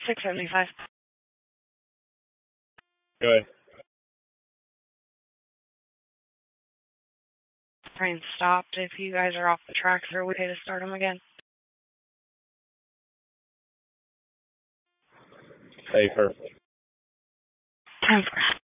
675. Good. Train stopped. If you guys are off the tracks, are we okay to start them again? Safer. 10-4.